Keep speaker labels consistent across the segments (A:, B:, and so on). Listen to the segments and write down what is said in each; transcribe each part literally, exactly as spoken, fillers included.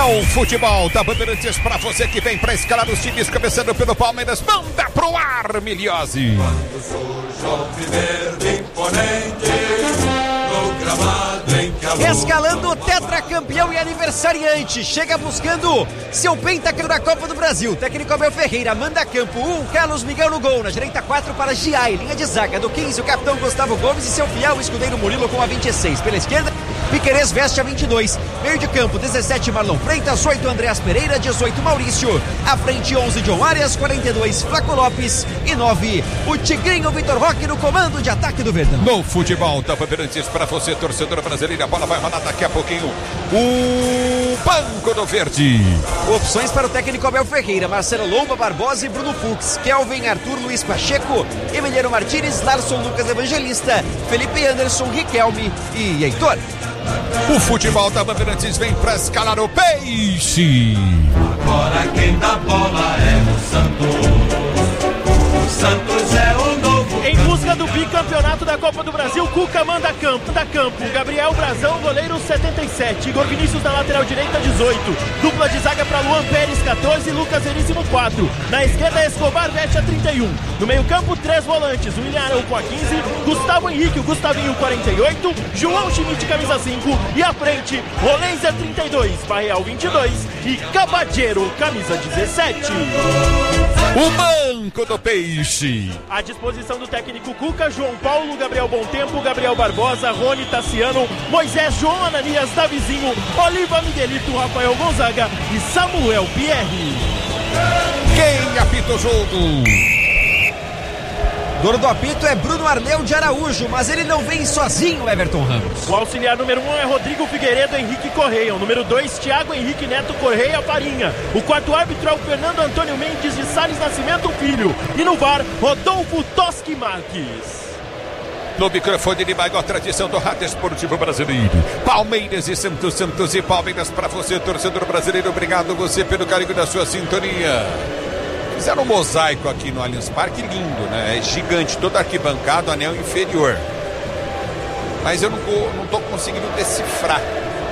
A: No futebol da Bandeirantes, pra você que vem pra escalar os times, começando pelo Palmeiras, manda pro ar, Miliose.
B: Quando surge o verde imponente, no gramado em que a lua...
C: Escalando o tetracampeão e aniversariante, chega buscando seu pentáculo da Copa do Brasil. Técnico Abel Ferreira, manda campo um, Carlos Miguel no gol, na direita quatro para Giai, linha de zaga do quinze, o capitão Gustavo Gomes e seu fiel escudeiro Murilo com a vinte e seis. Pela esquerda, Piquerez veste a vinte e dois, meio de campo dezessete Marlon Freitas, oito Andreas Pereira, dezoito Maurício, à frente onze John Arias, quarenta e dois Flaco Lopes e nove o Tigrinho Vitor Roque no comando de ataque do Verdão.
A: No futebol da Bandeirantes, pra você torcedor brasileiro, a bola vai rolar daqui a pouquinho, o Banco do Verde.
C: Opções para o técnico Abel Ferreira: Marcelo Lomba, Barbosa e Bruno Fux, Kelvin, Arthur, Luiz Pacheco, Emiliano Martínez, Larson, Lucas Evangelista, Felipe Anderson, Riquelme e Heitor.
A: O futebol da Bandeirantes vem pra escalar o peixe.
B: Agora quem dá bola é o Santos. O Santos é o novo.
D: Em busca do bicampeonato da Copa do Brasil, Cuca manda campo. Da campo, Gabriel Brazão, goleiro setenta e sete, Igor Vinícius na lateral direita dezoito, dupla de zaga para Luan Pérez quatorze, Lucas Veríssimo quatro, na esquerda Escobar veste a trinta e um, no meio campo três volantes, William Arão com a quinze, Gustavo Henrique, o Gustavinho quarenta e oito, João Schmidt camisa cinco e à frente Rolenzer trinta e dois, Barreal vinte e dois e Cabadeiro camisa dezessete.
A: O Banco do Peixe.
D: À disposição do técnico Cuca, João Paulo, Gabriel Bontempo, Gabriel Barbosa, Rony Tassiano, Moisés, João Ananias, Davizinho, Oliva Miguelito, Rafael Gonzaga e Samuel Pierre.
A: Quem apita o jogo?
C: Dono do apito é Bruno Arleu de Araújo, mas ele não vem sozinho, Everton Ramos.
D: O auxiliar número um é Rodrigo Figueiredo Henrique Correia. O número dois, Thiago Henrique Neto Correia Farinha. O quarto árbitro é o Fernando Antônio Mendes de Salles Nascimento Filho. E no V A R, Rodolfo Toschi Marques.
A: No microfone de maior tradição do rádio esportivo brasileiro, Palmeiras e Santos, Santos e Palmeiras para você, torcedor brasileiro. Obrigado você pelo carinho da sua sintonia. Fizeram um mosaico aqui no Allianz Parque, lindo, né? É gigante, toda arquibancada, anel inferior. Mas eu não tô, não tô conseguindo decifrar.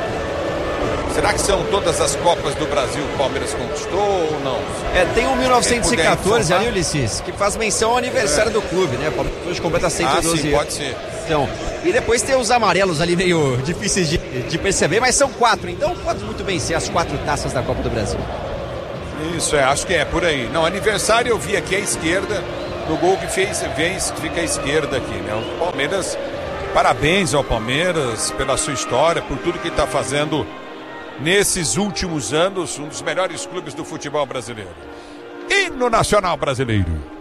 A: Será que são todas as Copas do Brasil que o Palmeiras conquistou ou não?
C: É, tem um mil novecentos e quatorze ali,
A: informar?
C: Ulisses, que faz menção ao aniversário é. do clube, né? O Palmeiras hoje completa cento e doze
A: ah, sim, pode ser.
C: Então, e depois tem os amarelos ali meio difíceis de, de perceber, mas são quatro. Então pode muito bem ser as quatro taças da Copa do Brasil.
A: Isso, é, acho que é por aí. Não, aniversário eu vi aqui à esquerda, no gol que fez, vem, fica à esquerda aqui, né? O Palmeiras, parabéns ao Palmeiras pela sua história, por tudo que está fazendo nesses últimos anos, um dos melhores clubes do futebol brasileiro. E no Nacional Brasileiro.